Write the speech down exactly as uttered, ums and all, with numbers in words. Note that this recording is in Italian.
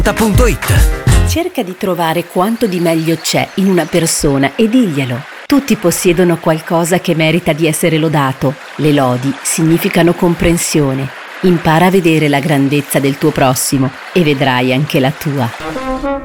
punto it. Cerca di trovare quanto di meglio c'è in una persona e diglielo. Tutti possiedono qualcosa che merita di essere lodato. Le lodi significano comprensione. Impara a vedere la grandezza del tuo prossimo e vedrai anche la tua.